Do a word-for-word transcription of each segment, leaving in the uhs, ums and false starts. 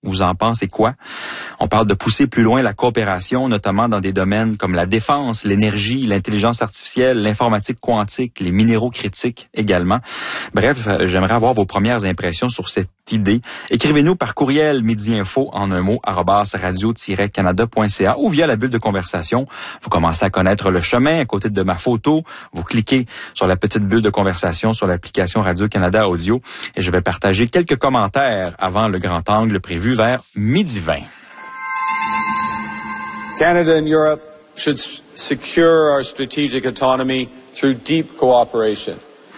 Vous en pensez quoi? On parle de pousser plus loin la coopération, notamment dans des domaines comme la défense, l'énergie, l'intelligence artificielle, l'informatique quantique, les minéraux critiques également. Bref, j'aimerais avoir vos premières impressions sur cette idée. Écrivez-nous par courriel midi info en un mot arobase radio tiret canada point c a ou via la bulle de conversation. Vous commencez à connaître le chemin à côté de ma photo. Vous cliquez sur la petite bulle de conversation sur l'application Radio-Canada Audio et je vais partager quelques commentaires avant le grand angle prévu vers midi vingt. Canada and Europe should secure our strategic autonomy through deep cooperation.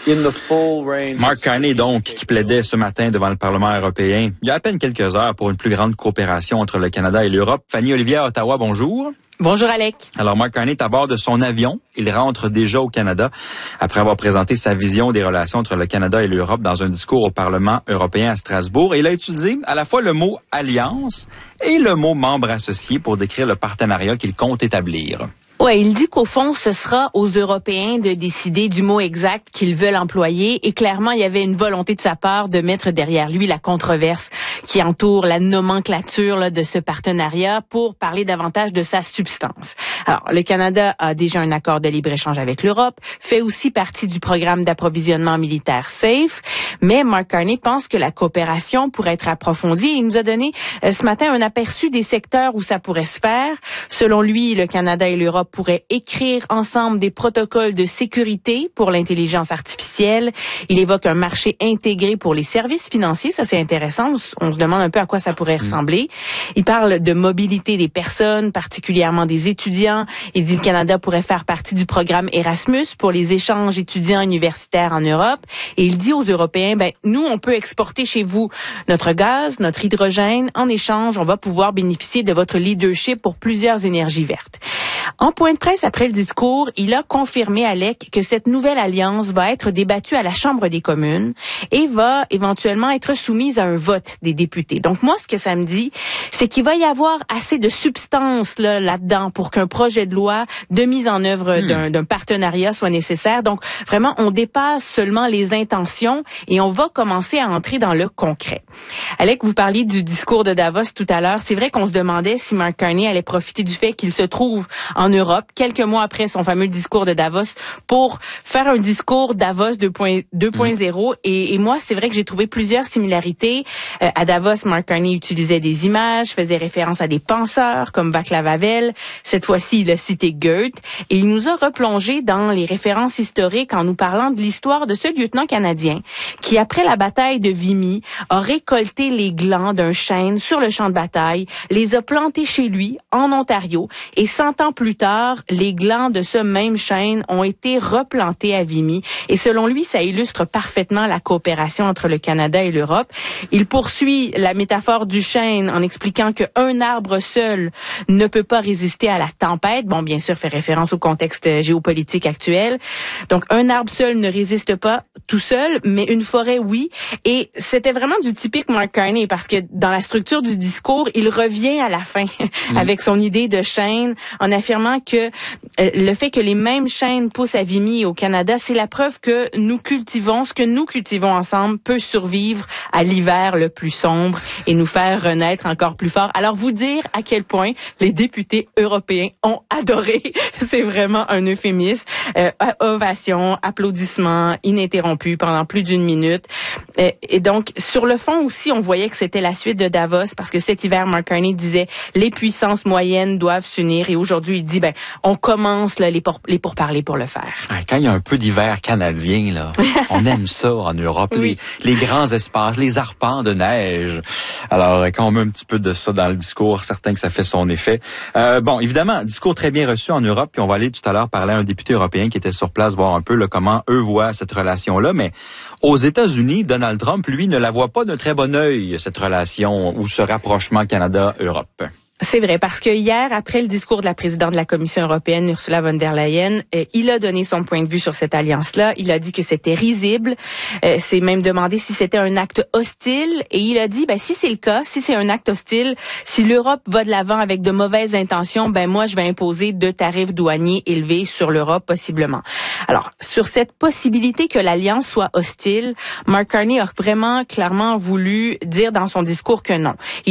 Mark Carney, donc, qui plaidait ce matin devant le Parlement européen, il y a à peine quelques heures pour une plus grande coopération entre le Canada et l'Europe. Fanny Olivier à Ottawa, bonjour. Bonjour, Alec. Alors, Mark Carney est à bord de son avion. Il rentre déjà au Canada après avoir présenté sa vision des relations entre le Canada et l'Europe dans un discours au Parlement européen à Strasbourg. Et il a utilisé à la fois le mot « alliance » et le mot « membre associé » pour décrire le partenariat qu'il compte établir. Ouais, il dit qu'au fond, ce sera aux Européens de décider du mot exact qu'ils veulent employer. Et clairement, il y avait une volonté de sa part de mettre derrière lui la controverse qui entoure la nomenclature là, de ce partenariat pour parler davantage de sa substance. Alors, le Canada a déjà un accord de libre-échange avec l'Europe, fait aussi partie du programme d'approvisionnement militaire SAFE, mais Mark Carney pense que la coopération pourrait être approfondie. Il nous a donné euh, ce matin un aperçu des secteurs où ça pourrait se faire. Selon lui, le Canada et l'Europe pourraient écrire ensemble des protocoles de sécurité pour l'intelligence artificielle. Il évoque un marché intégré pour les services financiers. Ça, c'est intéressant. On se demande un peu à quoi ça pourrait ressembler. Il parle de mobilité des personnes, particulièrement des étudiants. Il dit que le Canada pourrait faire partie du programme Erasmus pour les échanges étudiants universitaires en Europe. Et il dit aux Européens, ben, nous, on peut exporter chez vous notre gaz, notre hydrogène. En échange, on va pouvoir bénéficier de votre leadership pour plusieurs énergies vertes. En point de presse après le discours, il a confirmé, Alec, que cette nouvelle alliance va être débattue à la Chambre des communes et va éventuellement être soumise à un vote des députés. Donc moi, ce que ça me dit, c'est qu'il va y avoir assez de substance là, là-dedans pour qu'un projet de loi de mise en œuvre mmh. d'un, d'un partenariat soit nécessaire. Donc vraiment, on dépasse seulement les intentions et on va commencer à entrer dans le concret. Alec, vous parliez du discours de Davos tout à l'heure. C'est vrai qu'on se demandait si Mark Carney allait profiter du fait qu'il se trouve en Europe, quelques mois après son fameux discours de Davos, pour faire un discours Davos deux point zéro. Mmh. Et, et moi, c'est vrai que j'ai trouvé plusieurs similarités. Euh, à Davos, Mark Carney utilisait des images, faisait référence à des penseurs comme Václav Havel. Cette fois-ci, il a cité Goethe. Et il nous a replongé dans les références historiques en nous parlant de l'histoire de ce lieutenant canadien qui, après la bataille de Vimy, a récolté les glands d'un chêne sur le champ de bataille, les a plantés chez lui, en Ontario, et cent ans plus tard, les glands de ce même chêne ont été replantés à Vimy. Et selon lui, ça illustre parfaitement la coopération entre le Canada et l'Europe. Il poursuit la métaphore du chêne en expliquant qu'un arbre seul ne peut pas résister à la tempête. Bon, bien sûr, fait référence au contexte géopolitique actuel. Donc, un arbre seul ne résiste pas tout seul, mais une forêt, oui. Et c'était vraiment du typique Mark Carney parce que dans la structure du discours, il revient à la fin mmh. avec son idée de chêne en affirmant que euh, le fait que les mêmes chênes poussent à Vimy au Canada, c'est la preuve que nous cultivons, ce que nous cultivons ensemble peut survivre à l'hiver le plus sombre et nous faire renaître encore plus fort. Alors, vous dire à quel point les députés européens ont adoré, c'est vraiment un euphémisme. Euh, ovation, applaudissements ininterrompus pendant plus d'une minute. Euh, et donc, sur le fond aussi, on voyait que c'était la suite de Davos parce que cet hiver, Mark Carney disait les puissances moyennes doivent s'unir et aujourd'hui, il dit ben on commence là, les, pour, les pourparlers pour le faire. Quand il y a un peu d'hiver canadien, là, on aime ça en Europe, oui. les, les grands espaces, les arpents de neige. Alors, quand on met un petit peu de ça dans le discours, certain que ça fait son effet. Euh, bon, évidemment, discours très bien reçu en Europe, puis on va aller tout à l'heure parler à un député européen qui était sur place, voir un peu là, comment eux voient cette relation-là, mais aux États-Unis, Donald Trump, lui, ne la voit pas d'un très bon œil, cette relation ou ce rapprochement Canada-Europe. C'est vrai, parce que hier, après le discours de la présidente de la Commission européenne, Ursula von der Leyen, euh, il a donné son point de vue sur cette alliance-là. Il a dit que c'était risible. Euh, c'est même demandé si c'était un acte hostile. Et il a dit, ben si c'est le cas, si c'est un acte hostile, si l'Europe va de l'avant avec de mauvaises intentions, ben moi, je vais imposer deux tarifs douaniers élevés sur l'Europe, possiblement. Alors, sur cette possibilité que l'alliance soit hostile, Mark Carney a vraiment clairement voulu dire dans son discours que non.